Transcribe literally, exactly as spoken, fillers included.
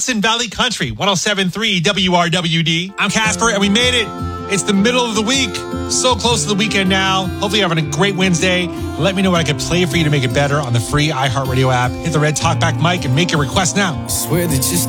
Hudson Valley Country, one oh seven point three W R W D. I'm Casper, and we made it. It's the middle of the week. So close to the weekend now. Hopefully you're having a great Wednesday. Let me know what I can play for you to make it better on the free iHeartRadio app. Hit the red talkback mic and make your request now. I swear that just